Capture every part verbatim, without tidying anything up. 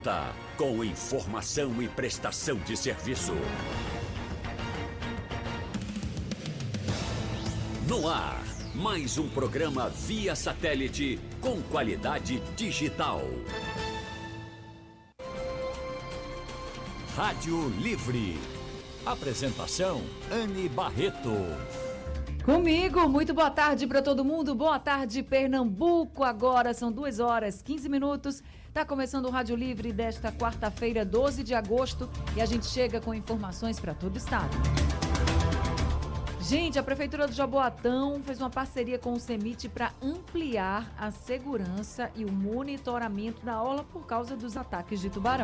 Tá, com informação e prestação de serviço. No ar, mais um programa via satélite com qualidade digital. Rádio Livre. Apresentação, Anne Barreto. Comigo, muito boa tarde para todo mundo. Boa tarde, Pernambuco. Agora são duas horas, quinze minutos. Tá começando o Rádio Livre desta quarta-feira, doze de agosto, e a gente chega com informações para todo o estado. Gente, a Prefeitura do Jaboatão fez uma parceria com o CEMIT para ampliar a segurança e o monitoramento da orla por causa dos ataques de tubarão.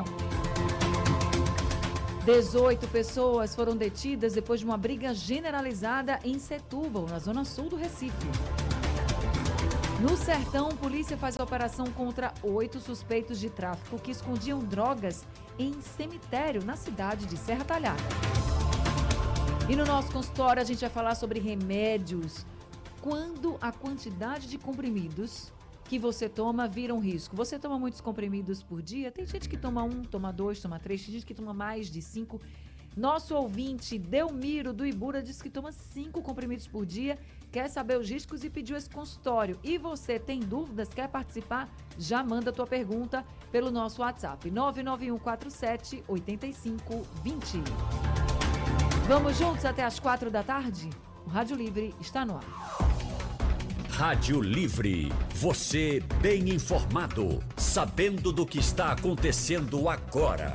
dezoito pessoas foram detidas depois de uma briga generalizada em Setúbal, na zona sul do Recife. No Sertão, polícia faz a operação contra oito suspeitos de tráfico que escondiam drogas em cemitério na cidade de Serra Talhada. E no nosso consultório a gente vai falar sobre remédios. Quando a quantidade de comprimidos que você toma vira um risco. Você toma muitos comprimidos por dia? Tem gente que toma um, toma dois, toma três, tem gente que toma mais de cinco. Nosso ouvinte, Delmiro, do Ibura, disse que toma cinco comprimidos por dia, quer saber os riscos e pediu esse consultório. E você tem dúvidas, quer participar? Já manda a tua pergunta pelo nosso WhatsApp, nove nove um quatro sete oito cinco dois zero. Vamos juntos até as quatro da tarde? O Rádio Livre está no ar. Rádio Livre, você bem informado, sabendo do que está acontecendo agora.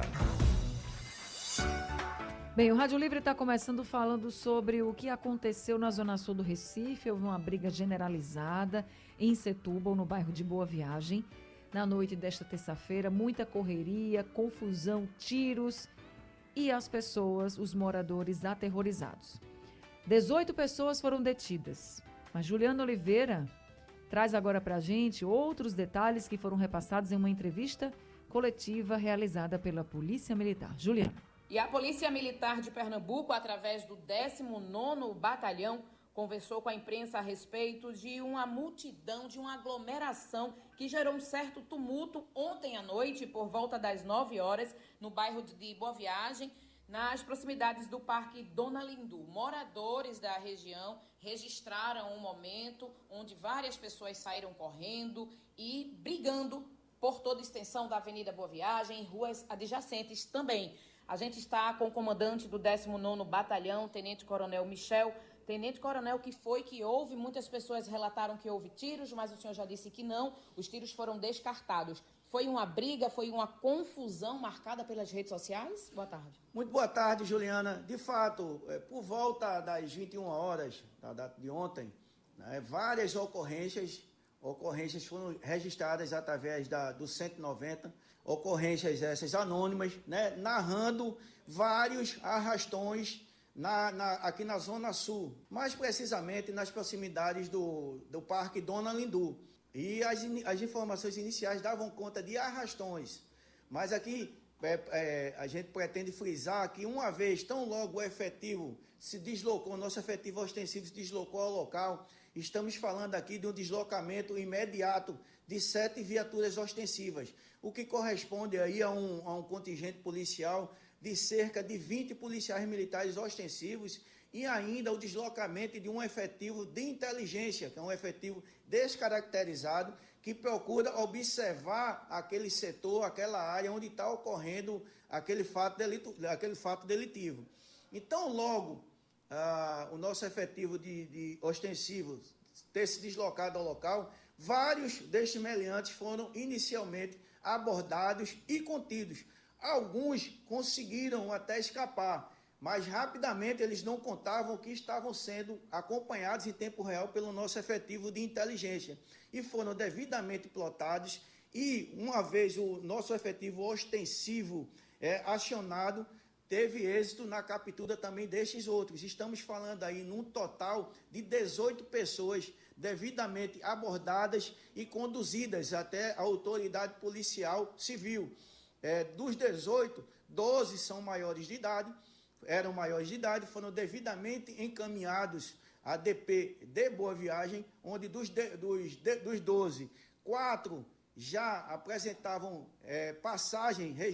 Bem, o Rádio Livre está começando falando sobre o que aconteceu na Zona Sul do Recife. Houve uma briga generalizada em Setúbal, no bairro de Boa Viagem, na noite desta terça-feira. Muita correria, confusão, tiros e as pessoas, os moradores aterrorizados. dezoito pessoas foram detidas. Mas Juliana Oliveira traz agora para a gente outros detalhes que foram repassados em uma entrevista coletiva realizada pela Polícia Militar. Juliana. E a Polícia Militar de Pernambuco, através do décimo nono Batalhão, conversou com a imprensa a respeito de uma multidão, de uma aglomeração que gerou um certo tumulto ontem à noite, por volta das nove horas, no bairro de Boa Viagem, nas proximidades do Parque Dona Lindu. Moradores da região registraram um momento onde várias pessoas saíram correndo e brigando por toda a extensão da Avenida Boa Viagem e ruas adjacentes também. A gente está com o comandante do décimo nono Batalhão, Tenente Coronel Michel. Tenente Coronel, que foi que houve? Muitas pessoas relataram que houve tiros, mas o senhor já disse que não, os tiros foram descartados. Foi uma briga, foi uma confusão marcada pelas redes sociais? Boa tarde. Muito boa tarde, Juliana. De fato, por volta das vinte e uma horas da data de ontem, né, várias ocorrências, ocorrências foram registradas através da, do cento e noventa, ocorrências essas anônimas, né, narrando vários arrastões na, na, aqui na Zona Sul, mais precisamente nas proximidades do, do Parque Dona Lindu. E as, as informações iniciais davam conta de arrastões, mas aqui é, é, a gente pretende frisar que uma vez, tão logo o efetivo se deslocou, nosso efetivo ostensivo se deslocou ao local, estamos falando aqui de um deslocamento imediato de sete viaturas ostensivas, o que corresponde aí a um, a um contingente policial de cerca de vinte policiais militares ostensivos e ainda o deslocamento de um efetivo de inteligência, que é um efetivo descaracterizado, que procura observar aquele setor, aquela área onde está ocorrendo aquele fato, delito, aquele fato delitivo. Então, logo ah, o nosso efetivo de, de ostensivo ter se deslocado ao local, vários destes meliantes foram inicialmente abordados e contidos. Alguns conseguiram até escapar, mas rapidamente eles não contavam que estavam sendo acompanhados em tempo real pelo nosso efetivo de inteligência e foram devidamente plotados e, uma vez o nosso efetivo ostensivo é, acionado, teve êxito na captura também destes outros. Estamos falando aí num total de dezoito pessoas devidamente abordadas e conduzidas até a autoridade policial civil. É, dos dezoito, doze são maiores de idade, eram maiores de idade, foram devidamente encaminhados à D P de Boa Viagem, onde dos, de, dos, de, dos doze, quatro já apresentavam é, passagem